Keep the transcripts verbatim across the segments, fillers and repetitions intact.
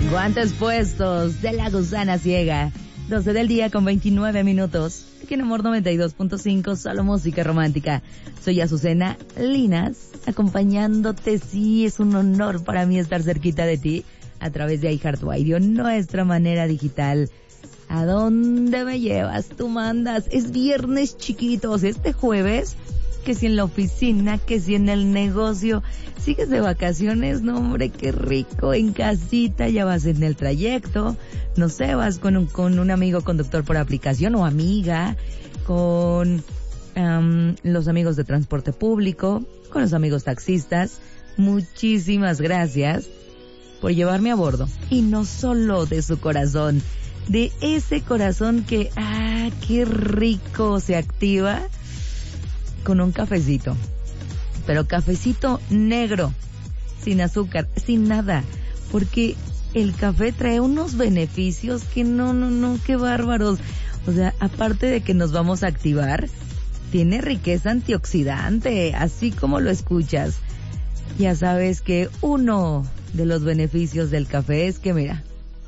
Guantes puestos de La Gusana Ciega. doce del día con veintinueve minutos. Aquí en Amor noventa y dos punto cinco, solo música romántica. Soy Azucena Linas, acompañándote. Sí, es un honor para mí estar cerquita de ti a través de iHeartRadio, nuestra manera digital. ¿A dónde me llevas? Tú mandas. Es viernes, chiquitos. Este jueves, que si en la oficina, que si en el negocio. ¿Sigues de vacaciones? No, hombre, qué rico. En casita, ya vas en el trayecto. No sé, vas con un, con un amigo conductor por aplicación o amiga, con um, los amigos de transporte público, con los amigos taxistas. Muchísimas gracias por llevarme a bordo. Y no solo de su corazón, de ese corazón que, ah, qué rico se activa con un cafecito. Pero cafecito negro, sin azúcar, sin nada, porque el café trae unos beneficios que no, no, no, qué bárbaros. O sea, aparte de que nos vamos a activar, tiene riqueza antioxidante, así como lo escuchas. Ya sabes que uno de los beneficios del café es que, mira,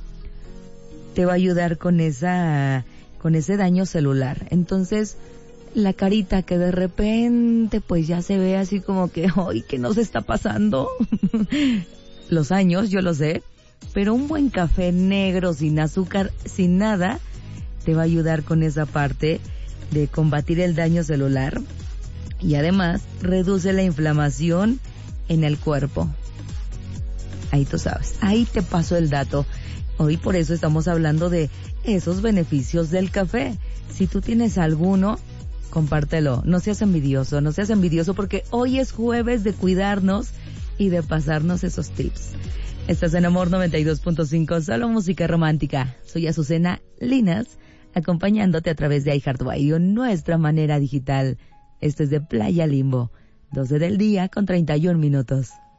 te va a ayudar con esa, con ese daño celular. Entonces, la carita que de repente pues ya se ve así como que, ¡ay, qué nos está pasando! Los años, yo lo sé, pero un buen café negro, sin azúcar, sin nada, te va a ayudar con esa parte de combatir el daño celular y además reduce la inflamación en el cuerpo. Ahí tú sabes, ahí te paso el dato. Hoy por eso estamos hablando de esos beneficios del café. Si tú tienes alguno, compártelo. No seas envidioso, no seas envidioso porque hoy es jueves de cuidarnos y de pasarnos esos tips. Estás en Amor noventa y dos punto cinco, solo música romántica. Soy Azucena Linas, acompañándote a través de iHeartRadio, nuestra manera digital. Esto es de Playa Limbo, doce del día con treinta y un minutos.